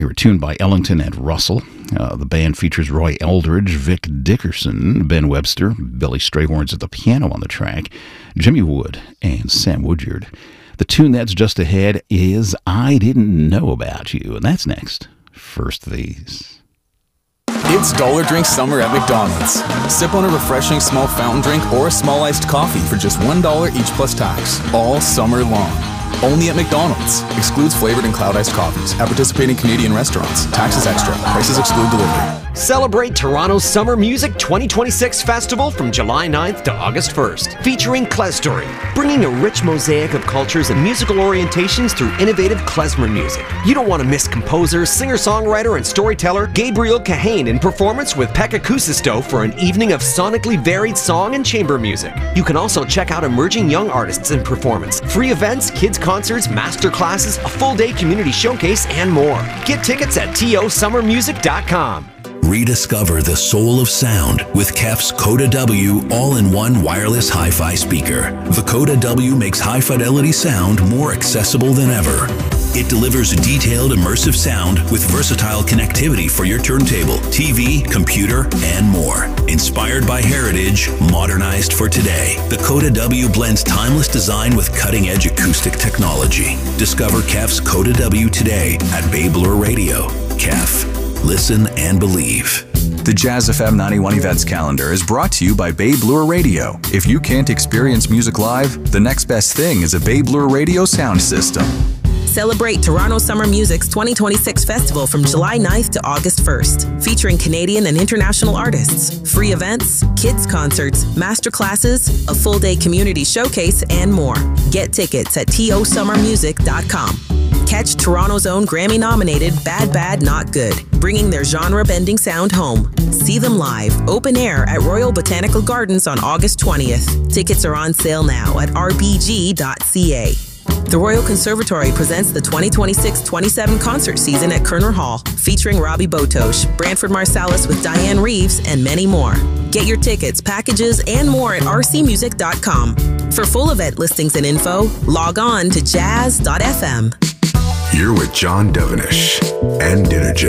They were tuned by Ellington and Russell. The band features Roy Eldridge, Vic Dickerson, Ben Webster, Billy Strayhorns at the piano on the track, Jimmy Wood, and Sam Woodyard. The tune that's just ahead is I Didn't Know About You, and that's next. First these. It's Dollar Drink Summer at McDonald's. Sip on a refreshing small fountain drink or a small iced coffee for just $1 each plus tax, all summer long. Only at McDonald's. Excludes flavored and cloud iced coffees at participating Canadian restaurants. Taxes extra. Prices exclude delivery. Celebrate Toronto's Summer Music 2026 Festival from July 9th to August 1st, featuring Klezstory, bringing a rich mosaic of cultures and musical orientations through innovative klezmer music. You don't want to miss composer, singer-songwriter, and storyteller Gabriel Kahane in performance with Pekka Kuusisto for an evening of sonically varied song and chamber music. You can also check out emerging young artists in performance, free events, kids concerts, master classes, a full-day community showcase, and more. Get tickets at tosummermusic.com. Rediscover the soul of sound with KEF's Coda W all-in-one wireless hi-fi speaker. The Coda W makes high-fidelity sound more accessible than ever. It delivers detailed, immersive sound with versatile connectivity for your turntable, TV, computer, and more. Inspired by heritage, modernized for today, the Coda W blends timeless design with cutting-edge acoustic technology. Discover KEF's Coda W today at Babe Lure Radio. KEF. Listen and believe. The Jazz FM 91 Events Calendar is brought to you by Babe Lure Radio. If you can't experience music live, the next best thing is a Babe Lure Radio sound system. Celebrate Toronto Summer Music's 2026 Festival from July 9th to August 1st, featuring Canadian and international artists, free events, kids concerts, master classes, a full-day community showcase, and more. Get tickets at tosummermusic.com. Catch Toronto's own Grammy-nominated Bad Bad Not Good, bringing their genre-bending sound home. See them live, open air at Royal Botanical Gardens on August 20th. Tickets are on sale now at rbg.ca. The Royal Conservatory presents the 2026-27 concert season at Kerner Hall, featuring Robbie Botosh, Branford Marsalis with Diane Reeves, and many more. Get your tickets, packages, and more at rcmusic.com. For full event listings and info, log on to jazz.fm. You're with John Devenish and Dinner Jazz.